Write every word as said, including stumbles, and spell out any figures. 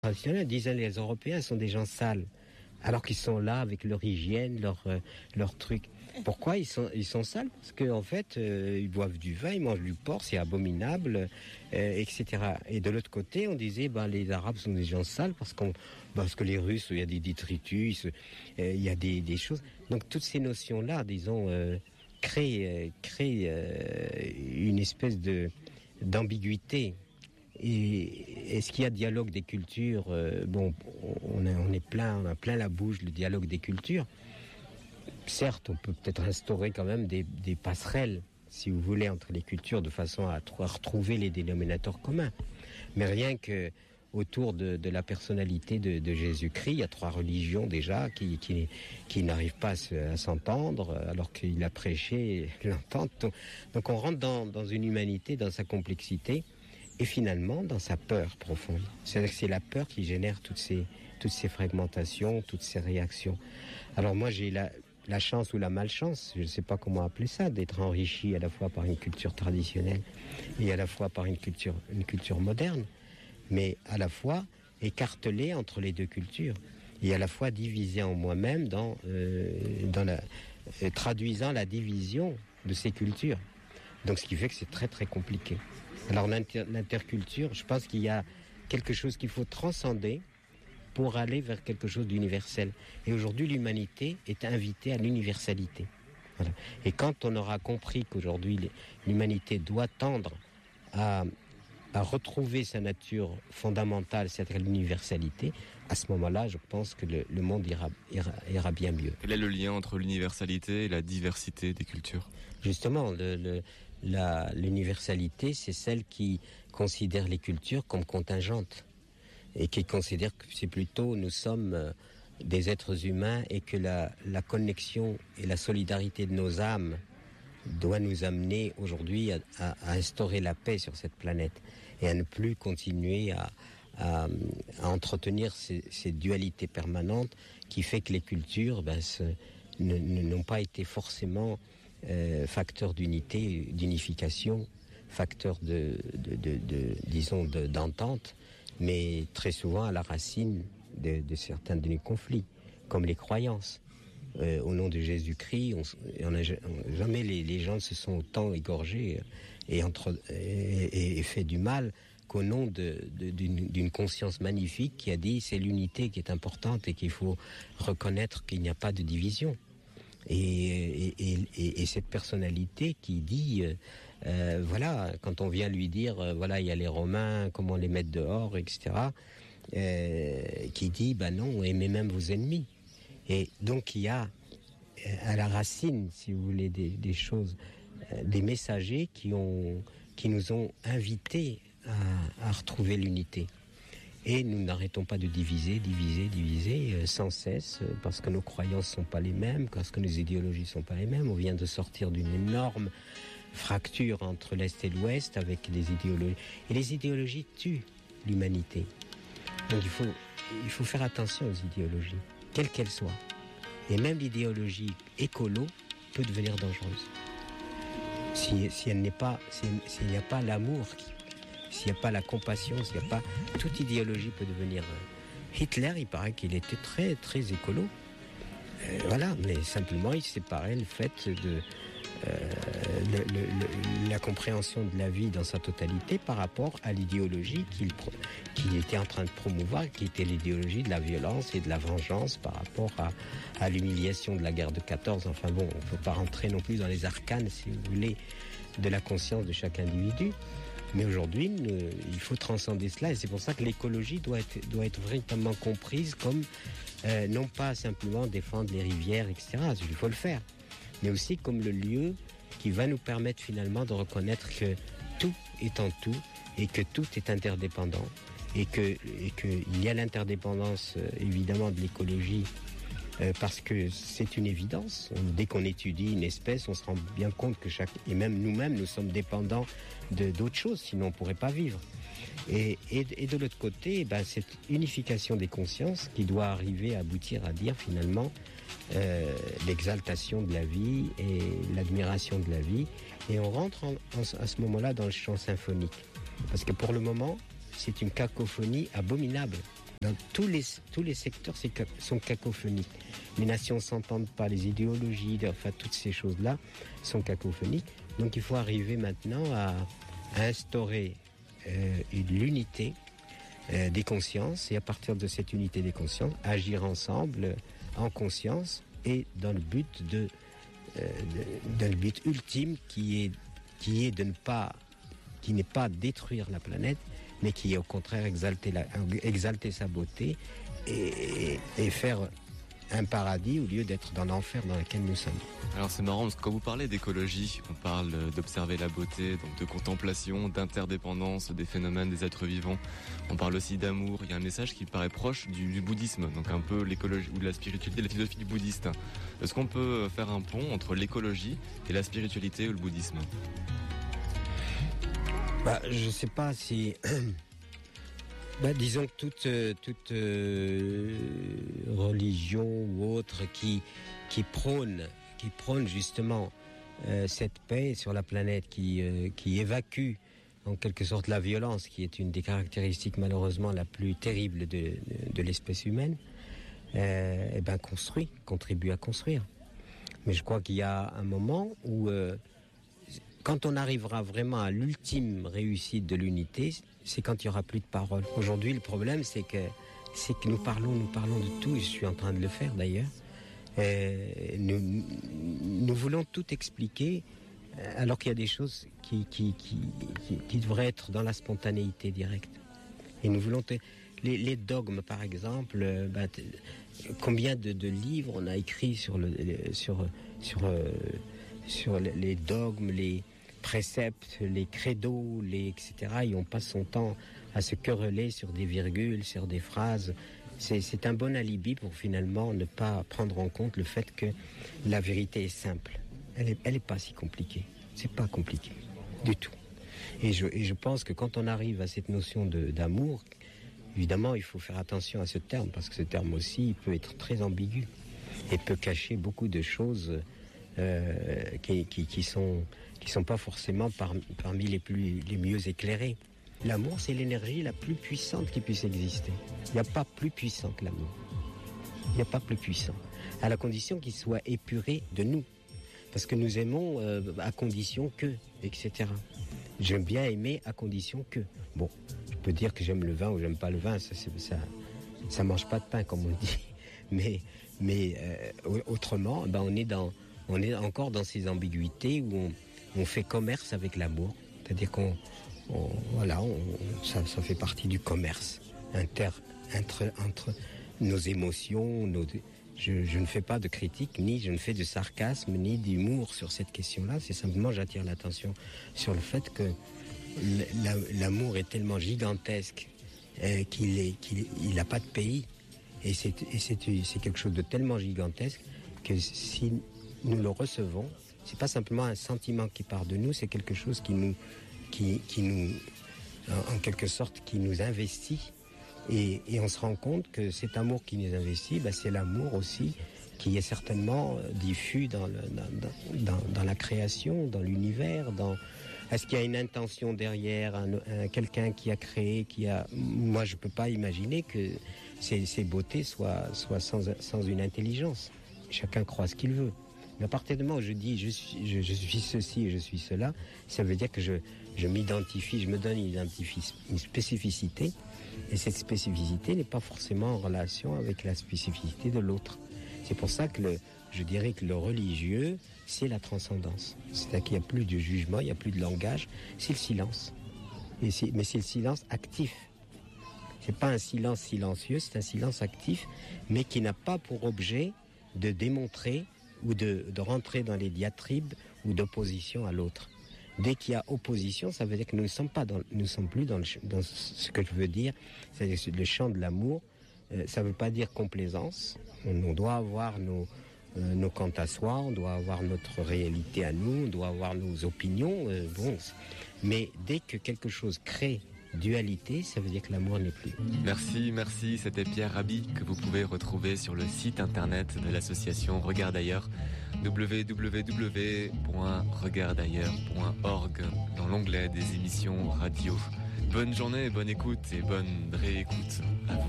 Traditionnels, disaient les Européens sont des gens sales, alors qu'ils sont là avec leur hygiène, leur euh, leur truc. Pourquoi ils sont ils sont sales? Parce qu'en en fait, euh, ils boivent du vin, ils mangent du porc, c'est abominable, euh, et cetera. Et de l'autre côté, on disait ben les Arabes sont des gens sales parce qu'on parce que les Russes, il y a des détritus, euh, il y a des des choses. Donc toutes ces notions là, disons, euh, créent euh, créent euh, une espèce de d'ambiguïté. Et est-ce qu'il y a dialogue des cultures? euh, Bon, on, a, on est plein, on a plein la bouche, le dialogue des cultures. Certes, on peut peut-être instaurer quand même des, des passerelles, si vous voulez, entre les cultures, de façon à, à retrouver les dénominateurs communs. Mais rien que autour de, de la personnalité de, de Jésus-Christ, il y a trois religions déjà qui, qui, qui n'arrivent pas à, se, à s'entendre, alors qu'il a prêché l'entente. Donc, donc on rentre dans, dans une humanité, dans sa complexité. Et finalement, dans sa peur profonde. C'est-à-dire que c'est la peur qui génère toutes ces, toutes ces fragmentations, toutes ces réactions. Alors moi, j'ai la, la chance ou la malchance, je ne sais pas comment appeler ça, d'être enrichi à la fois par une culture traditionnelle et à la fois par une culture, une culture moderne, mais à la fois écartelé entre les deux cultures et à la fois divisé en moi-même dans, euh, dans la, euh, traduisant la division de ces cultures. Donc ce qui fait que c'est très très compliqué. Alors l'inter- l'interculture, je pense qu'il y a quelque chose qu'il faut transcender pour aller vers quelque chose d'universel. Et aujourd'hui, l'humanité est invitée à l'universalité. Voilà. Et quand on aura compris qu'aujourd'hui, l'humanité doit tendre à, à retrouver sa nature fondamentale, c'est-à-dire l'universalité, à ce moment-là, je pense que le, le monde ira, ira, ira bien mieux. Quel est le lien entre l'universalité et la diversité des cultures ? Justement, le... le La, l'universalité, c'est celle qui considère les cultures comme contingentes et qui considère que c'est plutôt nous sommes euh, des êtres humains et que la, la connexion et la solidarité de nos âmes doit nous amener aujourd'hui à, à, à instaurer la paix sur cette planète et à ne plus continuer à, à, à entretenir ces, ces dualités permanentes qui fait que les cultures ben, se, ne, ne, n'ont pas été forcément Euh, facteur d'unité, d'unification, facteur de, de, de, de disons, de, d'entente, mais très souvent à la racine de, de certains de nos conflits, comme les croyances. Euh, au nom de Jésus-Christ, on, on a, on, jamais les, les gens se sont autant égorgés et, entre, et, et, et fait du mal qu'au nom de, de, d'une, d'une conscience magnifique qui a dit c'est l'unité qui est importante et qu'il faut reconnaître qu'il n'y a pas de division. Et, et, et, et cette personnalité qui dit, euh, euh, voilà, quand on vient lui dire, euh, voilà, il y a les Romains, comment les mettre dehors, et cetera, euh, qui dit, bah non, aimez même vos ennemis. Et donc il y a à la racine, si vous voulez, des, des choses, euh, des messagers qui ont, qui nous ont invités à, à retrouver l'unité. Et nous n'arrêtons pas de diviser, diviser, diviser euh, sans cesse, euh, parce que nos croyances sont pas les mêmes, parce que nos idéologies sont pas les mêmes. On vient de sortir d'une énorme fracture entre l'Est et l'Ouest avec les idéologies. Et les idéologies tuent l'humanité. Donc il faut, il faut faire attention aux idéologies, quelles qu'elles soient. Et même l'idéologie écolo peut devenir dangereuse. Si, si elle n'est pas, si, s'il n'y a pas l'amour qui s'il n'y a pas la compassion, s'il n'y a pas... Toute idéologie peut devenir... Hitler, il paraît qu'il était très, très écolo. Euh, voilà, mais simplement, il séparait le fait de... Euh, le, le, le, la compréhension de la vie dans sa totalité par rapport à l'idéologie qu'il, qu'il était en train de promouvoir, qui était l'idéologie de la violence et de la vengeance par rapport à, à l'humiliation de la guerre de quatorze. Enfin bon, on ne peut pas rentrer non plus dans les arcanes, si vous voulez, de la conscience de chaque individu. Mais aujourd'hui, euh, il faut transcender cela et c'est pour ça que l'écologie doit être, doit être véritablement comprise comme euh, non pas simplement défendre les rivières, et cetera. Il faut le faire, mais aussi comme le lieu qui va nous permettre finalement de reconnaître que tout est en tout et que tout est interdépendant et que et que il y a l'interdépendance euh, évidemment de l'écologie. Euh, parce que c'est une évidence. Dès qu'on étudie une espèce, on se rend bien compte que chaque... Et même nous-mêmes, nous sommes dépendants de, d'autres choses, sinon on ne pourrait pas vivre. Et, et, et de l'autre côté, ben, cette unification des consciences qui doit arriver à aboutir à dire finalement euh, l'exaltation de la vie et l'admiration de la vie. Et on rentre en, en, à ce moment-là dans le chant symphonique. Parce que pour le moment, c'est une cacophonie abominable. Dans tous les, tous les secteurs c'est, sont cacophoniques. Les nations ne s'entendent pas, les idéologies, enfin toutes ces choses-là sont cacophoniques. Donc il faut arriver maintenant à, à instaurer euh, l'unité euh, des consciences et à partir de cette unité des consciences, agir ensemble euh, en conscience et dans le but de, euh, de dans le but ultime qui est qui est de ne pas qui n'est pas détruire la planète, mais qui est au contraire exalter, la, exalter sa beauté et, et faire un paradis au lieu d'être dans l'enfer dans lequel nous sommes. Alors c'est marrant parce que quand vous parlez d'écologie, on parle d'observer la beauté, donc de contemplation, d'interdépendance des phénomènes des êtres vivants. On parle aussi d'amour. Il y a un message qui paraît proche du, du bouddhisme, donc un peu l'écologie ou de la spiritualité, la philosophie du bouddhiste. Est-ce qu'on peut faire un pont entre l'écologie et la spiritualité ou le bouddhisme ? Bah, je sais pas si... bah, disons que toute, toute euh, religion ou autre qui, qui, prône, qui prône justement euh, cette paix sur la planète, qui, euh, qui évacue en quelque sorte la violence, qui est une des caractéristiques malheureusement la plus terrible de, de, de l'espèce humaine, euh, et ben construit, contribue à construire. Mais je crois qu'il y a un moment où... Euh, quand on arrivera vraiment à l'ultime réussite de l'unité, c'est quand il n'y aura plus de parole. Aujourd'hui, le problème, c'est que, c'est que nous parlons, nous parlons de tout, et je suis en train de le faire d'ailleurs. Et nous, nous voulons tout expliquer, alors qu'il y a des choses qui, qui, qui, qui, qui devraient être dans la spontanéité directe. Et nous voulons... Te, les, les dogmes, par exemple, bah, t, combien de, de livres on a écrit sur, le, sur, sur, euh, sur les dogmes, les préceptes, les credos, les, et cetera. Et on passe son temps à se quereller sur des virgules, sur des phrases. C'est, c'est un bon alibi pour finalement ne pas prendre en compte le fait que la vérité est simple. Elle est, elle est pas si compliquée. C'est pas compliqué du tout. Et je, et je pense que quand on arrive à cette notion de, d'amour, évidemment, il faut faire attention à ce terme, parce que ce terme aussi, il peut être très ambigu et peut cacher beaucoup de choses euh, qui, qui, qui sont qui sont pas forcément par, parmi les plus les mieux éclairées. L'amour, c'est l'énergie la plus puissante qui puisse exister. Il n'y a pas plus puissant que l'amour. Il n'y a pas plus puissant, à la condition qu'il soit épuré de nous, parce que nous aimons euh, à condition que, et cetera. J'aime bien aimer à condition que. Bon, je peux dire que j'aime le vin ou j'aime pas le vin, ça, c'est, ça, ça mange pas de pain comme on dit. Mais, mais euh, autrement, ben on est dans, on est encore dans ces ambiguïtés où on, on fait commerce avec l'amour, c'est-à-dire qu'on, on, voilà, on, ça, ça fait partie du commerce inter, entre, entre nos émotions, nos. Je, je ne fais pas de critique, ni je ne fais de sarcasme, ni d'humour sur cette question-là. C'est simplement, j'attire l'attention sur le fait que la, l'amour est tellement gigantesque euh, qu'il est, qu'il il n'a pas de pays. Et, c'est, et c'est, c'est quelque chose de tellement gigantesque que si nous le recevons, c'est pas simplement un sentiment qui part de nous, c'est quelque chose qui nous, qui, qui nous, en, en quelque sorte, qui nous investit. Et, et on se rend compte que cet amour qui nous investit, ben c'est l'amour aussi qui est certainement diffus dans, le, dans, dans, dans la création, dans l'univers. Dans... Est-ce qu'il y a une intention derrière, un, un, quelqu'un qui a créé, qui a... Moi, je ne peux pas imaginer que ces, ces beautés soient, soient sans, sans une intelligence. Chacun croit ce qu'il veut. Mais à partir du moment où je dis je suis, je, je suis ceci et je suis cela, ça veut dire que je, je m'identifie, je me donne une, identifi- une spécificité. Et cette spécificité n'est pas forcément en relation avec la spécificité de l'autre. C'est pour ça que le, je dirais que le religieux, c'est la transcendance. C'est-à-dire qu'il n'y a plus de jugement, il n'y a plus de langage, c'est le silence. Et c'est, mais c'est le silence actif. C'est pas un silence silencieux, c'est un silence actif, mais qui n'a pas pour objet de démontrer ou de, de rentrer dans les diatribes ou d'opposition à l'autre. Dès qu'il y a opposition, ça veut dire que nous ne sommes pas dans, nous ne sommes plus dans, le, dans ce que je veux dire, c'est-à-dire le champ de l'amour. Euh, ça ne veut pas dire complaisance. On, on doit avoir nos, euh, nos quant à soi, on doit avoir notre réalité à nous, on doit avoir nos opinions. Euh, bon, mais dès que quelque chose crée dualité, ça veut dire que l'amour n'est plus. Merci, merci. C'était Pierre Rabhi que vous pouvez retrouver sur le site internet de l'association Regarde Ailleurs, w w w point regarde ailleurs point org, dans l'onglet des émissions radio. Bonne journée, bonne écoute et bonne réécoute à vous.